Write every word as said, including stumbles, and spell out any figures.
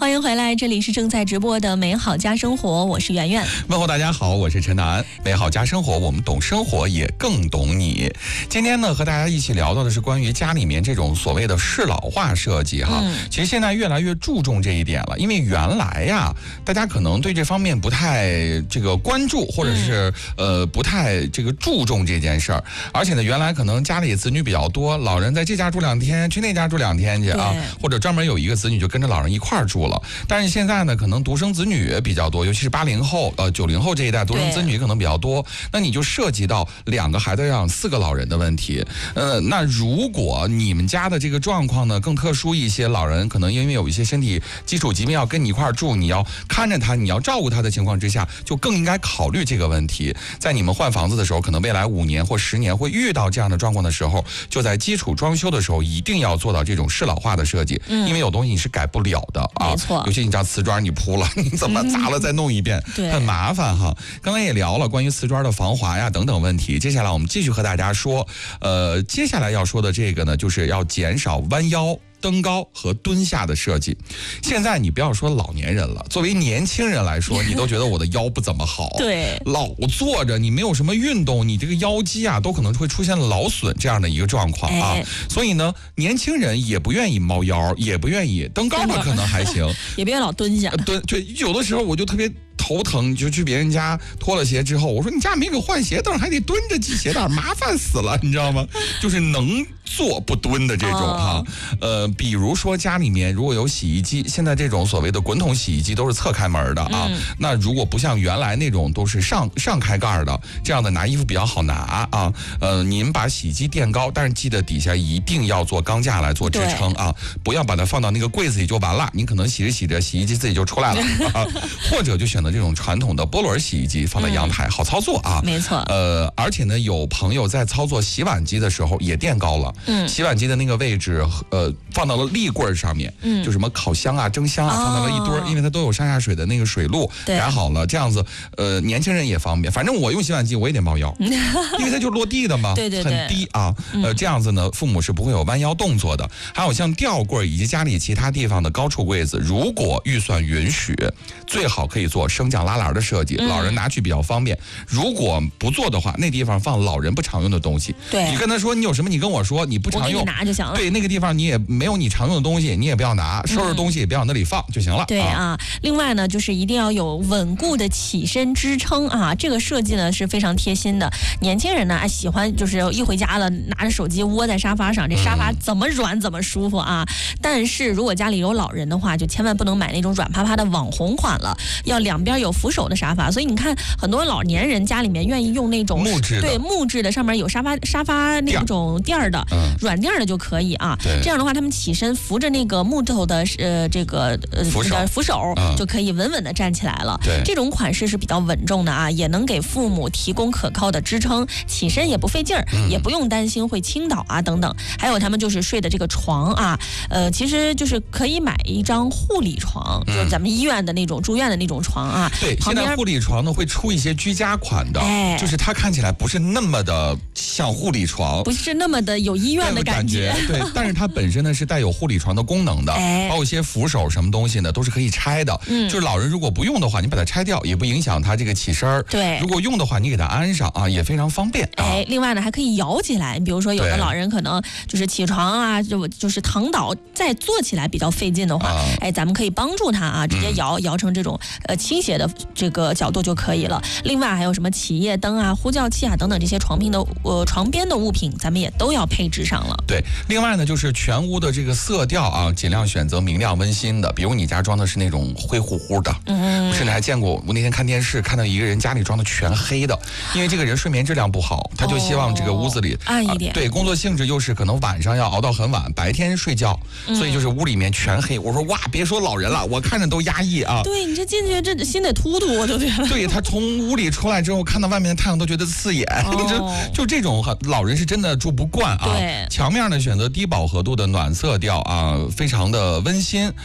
欢迎回来，这里是正在直播的美好家生活，我是圆圆。 问候大家好，我是陈楠。美好家生活，我们懂生活，也更懂你。今天呢，和大家一起聊到的是关于家里面这种所谓的适老化设计哈。嗯、其实现在越来越注重这一点了，因为原来呀，大家可能对这方面不太这个关注，或者是、嗯、呃不太这个注重这件事儿。而且呢，原来可能家里子女比较多，老人在这家住两天，去那家住两天去啊，或者专门有一个子女就跟着老人一块儿住了。但是现在呢，可能独生子女比较多，尤其是八零后、呃九零后这一代，独生子女可能比较多。那你就涉及到两个孩子养四个老人的问题。呃，那如果你们家的这个状况呢更特殊一些，老人可能因为有一些身体基础疾病要跟你一块儿住，你要看着他，你要照顾他的情况之下，就更应该考虑这个问题。在你们换房子的时候，可能未来五年或十年会遇到这样的状况的时候，就在基础装修的时候一定要做到这种适老化的设计，嗯、因为有东西你是改不了的啊。 没错， 尤其你知道瓷砖你铺了，你怎么砸了再弄一遍，嗯、很麻烦哈。刚才也聊了关于瓷砖的防滑呀等等问题，接下来我们继续和大家说，呃，接下来要说的这个呢，就是要减少弯腰、登高和蹲下的设计。现在你不要说老年人了，作为年轻人来说，你都觉得我的腰不怎么好， 对， 老坐着你没有什么运动，你这个腰肌啊都可能会出现劳损这样的一个状况啊。哎、所以呢，年轻人也不愿意猫腰，也不愿意登高的可能还行， 也别老蹲下。 蹲，对，有的时候我就特别头疼，就去别人家脱了鞋之后，我说你家没个换鞋凳，还得蹲着系鞋带，麻烦死了，你知道吗？就是能坐不蹲的这种哈。呃，比如说家里面如果有洗衣机，现在这种所谓的滚筒洗衣机都是侧开门的啊。嗯、那如果不像原来那种都是上上开盖的，这样的拿衣服比较好拿啊。呃，您把洗衣机垫高，但是记得底下一定要做钢架来做支撑啊，不要把它放到那个柜子里就完了，您可能洗着洗着洗衣机自己就出来了啊。或者就选择这种传统的波轮洗衣机放在阳台，嗯、好操作啊。 没错。 呃，而且呢，有朋友在操作洗碗机的时候也垫高了。嗯。洗碗机的那个位置，呃，放到了立柜上面。嗯。就什么烤箱啊、蒸箱啊，放到了一堆，哦、因为它都有上下水的那个水路改好了，这样子，呃，年轻人也方便。反正我用洗碗机我也得猫腰，因为它就落地的嘛， 对对对， 很低啊。呃，这样子呢，父母是不会有弯腰动作的。还有像吊柜以及家里其他地方的高处柜子，如果预算允许，最好可以做升降拉篮的设计，嗯、老人拿去比较方便。如果不做的话，那地方放老人不常用的东西， 对， 你跟他说你有什么，你跟我说，你不常用， 我给你拿就行了。 对，那个地方你也没有你常用的东西，你也不要拿，收拾东西也别往那里放、嗯、就行了。 对啊，啊另外呢，就是一定要有稳固的起身支撑啊，这个设计呢是非常贴心的。年轻人呢喜欢就是一回家了，拿着手机窝在沙发上，这沙发怎么软怎么舒服啊。嗯、但是如果家里有老人的话，就千万不能买那种软趴趴的网红款了，要两边有扶手的沙发。所以你看，很多老年人家里面愿意用那种木质的， 对，木质的，上面有沙发沙发那种垫儿的，嗯、软垫的就可以啊。这样的话，他们起身扶着那个木头的呃这个呃扶手， 扶手、嗯、就可以稳稳的站起来了。 对， 这种款式是比较稳重的啊，也能给父母提供可靠的支撑，起身也不费劲儿，嗯、也不用担心会倾倒啊等等。还有他们就是睡的这个床啊，呃，其实就是可以买一张护理床，嗯、就是咱们医院的那种住院的那种床啊。 对，现在护理床呢会出一些居家款的，哎、就是它看起来不是那么的像护理床， 不是那么的有医院的感觉。 感觉对，但是它本身呢是带有护理床的功能的，哎、包括一些扶手什么东西呢都是可以拆的。嗯，就是老人如果不用的话，你把它拆掉也不影响它这个起身。 对， 如果用的话，你给它安上啊，也非常方便。 哎，另外呢还可以摇起来，比如说有的老人可能就是起床啊，就就是躺倒再坐起来比较费劲的话，啊、哎，咱们可以帮助他啊，直接摇、嗯、摇成这种呃倾斜的这个角度就可以了。另外还有什么起夜灯啊、呼叫器啊等等这些床边的呃床边的物品，咱们也都要配置上了。 对，另外呢就是全屋的这个色调啊，尽量选择明亮温馨的。比如你家装的是那种灰乎乎的，嗯，我甚至还见过，我那天看电视看到一个人家里装的全黑的，因为这个人睡眠质量不好，他就希望这个屋子里、 哦、暗一点、 啊。对，工作性质又是可能晚上要熬到很晚，白天睡觉，嗯、所以就是屋里面全黑。我说哇，别说老人了，我看着都压抑啊。 对，你这进去这心得突突，我就觉得。 对，他从屋里出来之后，看到外面的太阳都觉得刺眼，哦、就就这种老人是真的住不惯啊。 对， 墙面呢选择低饱和度的暖色调啊，非常的温馨。